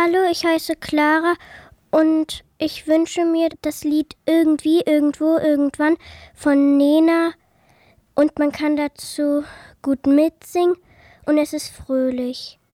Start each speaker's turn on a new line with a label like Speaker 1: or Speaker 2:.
Speaker 1: Hallo, ich heiße Clara und ich wünsche mir das Lied Irgendwie, Irgendwo, Irgendwann von Nena und man kann dazu gut mitsingen und es ist fröhlich.